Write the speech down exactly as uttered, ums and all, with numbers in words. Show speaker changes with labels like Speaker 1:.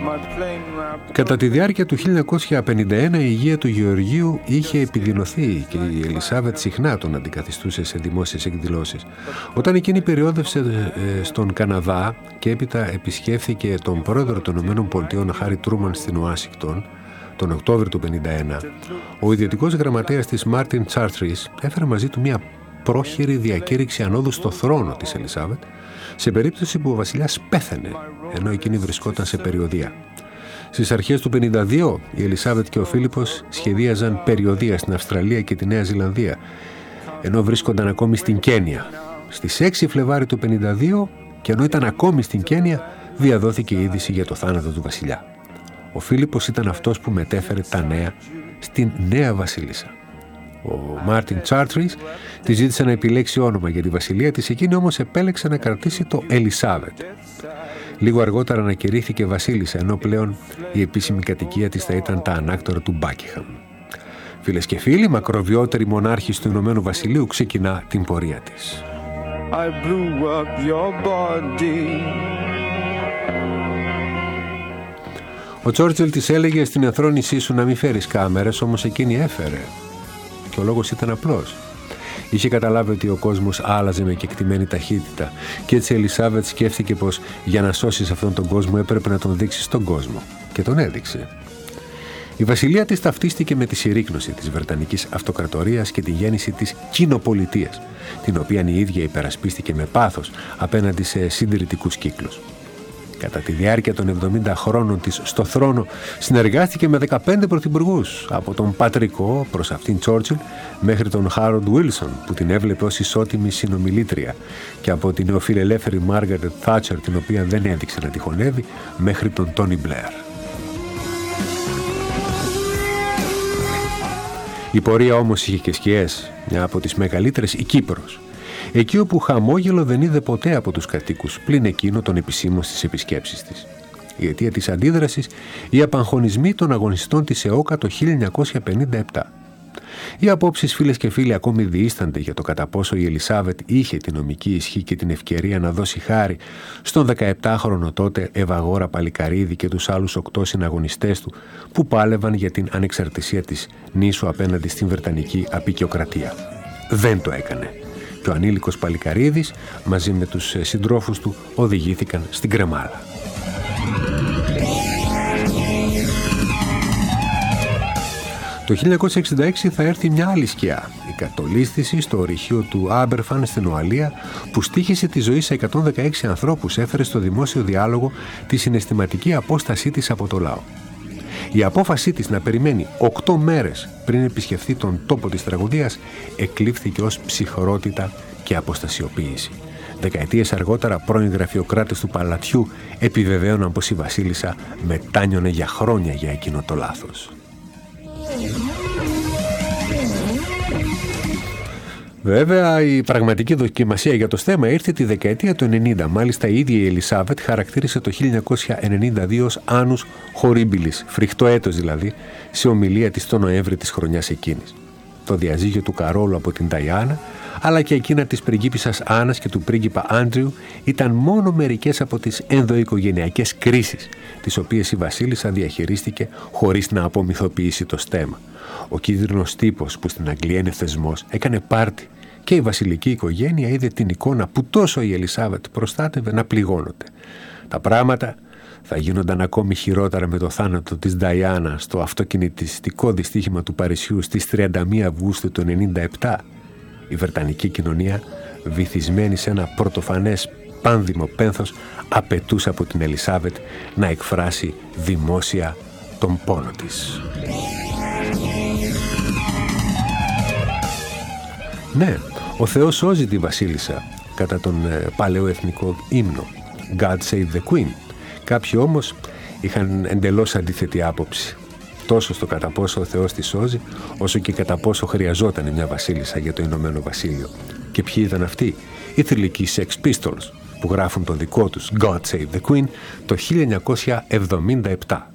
Speaker 1: Κατά τη διάρκεια του χίλια εννιακόσια πενήντα ένα η υγεία του Γεωργίου είχε επιδεινωθεί και η Ελισάβετ συχνά τον αντικαθιστούσε σε δημόσιες εκδηλώσεις. Όταν εκείνη περιόδευσε στον Καναδά και έπειτα επισκέφθηκε τον πρόεδρο των ΗΠΑ Χάρι Τρούμαν στην Ουάσιγκτον τον Οκτώβριο του χίλια εννιακόσια πενήντα ένα, ο ιδιωτικός γραμματέας της Μάρτιν Τσάρτρις έφερε μαζί του μια πρόχειρη διακήρυξη ανόδου στο θρόνο της Ελισάβετ σε περίπτωση που ο βασιλιάς πέθαινε ενώ εκείνη βρισκόταν σε περιοδεία. Στις αρχές του χίλια εννιακόσια πενήντα δύο η Ελισάβετ και ο Φίλιππος σχεδίαζαν περιοδεία στην Αυστραλία και τη Νέα Ζηλανδία ενώ βρίσκονταν ακόμη στην Κένια. Στις έξι Φλεβάρι του χίλια εννιακόσια πενήντα δύο και ενώ ήταν ακόμη στην Κένια διαδόθηκε η είδηση για το θάνατο του βασιλιά. Ο Φίλιππος ήταν αυτός που μετέφερε τα νέα στην νέα βασίλισσα. Ο Μάρτιν Τσάρτρις τη ζήτησε να επιλέξει όνομα για τη βασιλεία της, εκείνη όμως επέλεξε να κρατήσει το Ελισάβετ. Λίγο αργότερα ανακηρύχθηκε βασίλισσα, ενώ πλέον η επίσημη κατοικία της θα ήταν τα ανάκτορα του Μπάκιγχαμ. Φίλες και φίλοι, μακροβιότερη μονάρχης του Ηνωμένου Βασιλείου ξεκινά την πορεία της. I blew up your body. Ο Τσόρτσιλ της έλεγε στην ενθρόνησή σου να μην φέρεις κάμερες, όμως εκείνη έφερε. Και ο λόγος ήταν απλός. Είχε καταλάβει ότι ο κόσμος άλλαζε με κεκτημένη ταχύτητα και έτσι η Ελισάβετ σκέφτηκε πως για να σώσεις αυτόν τον κόσμο έπρεπε να τον δείξει στον κόσμο. Και τον έδειξε. Η βασιλεία της ταυτίστηκε με τη συρρίκνωση της Βρετανικής Αυτοκρατορίας και τη γέννηση της κοινοπολιτείας, την οποία η ίδια υπερασπίστηκε με πάθος απέναντι σε συντηρητικούς κύκλους. Κατά τη διάρκεια των εβδομήντα χρόνων της στο θρόνο συνεργάστηκε με δεκαπέντε πρωθυπουργούς, από τον πατρικό προς αυτήν Τσόρτσιλ μέχρι τον Χάρολντ Βίλσον που την έβλεπε ως ισότιμη συνομιλήτρια και από την νεοφιλελεύθερη Μάργαρετ Θάτσερ, την οποία δεν έδειξε να τη χωνεύει, μέχρι τον Τόνι Μπλεαρ. Η πορεία όμως είχε και σκιές, μια από τις μεγαλύτερες η Κύπρος. Εκεί όπου χαμόγελο δεν είδε ποτέ από τους κατοίκους, πλην εκείνο των επισήμων στις επισκέψεις της. Η αιτία της αντίδρασης, οι απαγχωνισμοί των αγωνιστών της ΕΟΚΑ το χίλια εννιακόσια πενήντα επτά. Οι απόψεις, φίλες και φίλοι, ακόμη διήστανται για το κατά πόσο η Ελισάβετ είχε την νομική ισχύ και την ευκαιρία να δώσει χάρη στον δεκαεπτάχρονο τότε Ευαγόρα Παλικαρίδη και τους άλλους οκτώ συναγωνιστές του που πάλευαν για την ανεξαρτησία της νήσου απέναντι στην Βρετανική αποικιοκρατία. Δεν το έκανε. Και ο ανήλικος Παλικαρίδης μαζί με τους συντρόφους του οδηγήθηκαν στην κρεμάλα. Το χίλια εννιακόσια εξήντα έξι θα έρθει μια άλλη σκιά, η κατολίσθηση στο ορυχείο του Άμπερφαν στην Ουαλία, που στοίχησε τη ζωή σε εκατόν δεκαέξι ανθρώπους, έφερε στο δημόσιο διάλογο τη συναισθηματική απόστασή της από το λαό. Η απόφασή της να περιμένει οκτώ μέρες πριν επισκεφθεί τον τόπο της τραγωδίας εκλήφθηκε ως ψυχρότητα και αποστασιοποίηση. Δεκαετίες αργότερα, πρώην γραφειοκράτες του παλατιού επιβεβαίωναν πως η βασίλισσα μετάνιωνε για χρόνια για εκείνο το λάθος. Βέβαια, η πραγματική δοκιμασία για το θέμα ήρθε τη δεκαετία του ενενήντα. Μάλιστα, η ίδια η Ελισάβετ χαρακτήρισε το χίλια εννιακόσια ενενήντα δύο ως annus horribilis, φρικτό έτος δηλαδή, σε ομιλία της το Νοέμβρη της χρονιάς εκείνης. Το διαζύγιο του Καρόλου από την Νταϊάννα, αλλά και εκείνα της πριγκίπισσας Άννας και του πρίγκιπα Άντριου ήταν μόνο μερικές από τις ενδοοικογενειακές κρίσεις, τις οποίες η βασίλισσα διαχειρίστηκε χωρίς να απομυθοποιήσει το στέμμα. Ο κίτρινος τύπος που στην Αγγλία είναι θεσμός έκανε πάρτι και η βασιλική οικογένεια είδε την εικόνα που τόσο η Ελισάβετ προστάτευε να πληγώνονται. Τα πράγματα θα γίνονταν ακόμη χειρότερα με το θάνατο της Νταϊάννα στο αυτοκινητιστικό δυστύχημα του Παρισιού στις τριάντα μία Αυγούστου του ενενήντα επτά. Η Βρετανική κοινωνία, βυθισμένη σε ένα πρωτοφανές πάνδημο πένθος, απαιτούσε από την Ελισάβετ να εκφράσει δημόσια τον πόνο της. Ναι, ο Θεός σώζει τη βασίλισσα κατά τον ε, παλαιοεθνικό ύμνο God Save the Queen. Κάποιοι όμως είχαν εντελώς αντίθετη άποψη, τόσο στο κατά πόσο ο Θεός τη σώζει, όσο και κατά πόσο χρειαζόταν μια βασίλισσα για το Ηνωμένο Βασίλειο. Και ποιοι ήταν αυτοί? Οι θηλυκοί Sex Pistols, που γράφουν το δικό τους God Save the Queen το χίλια εννιακόσια εβδομήντα επτά.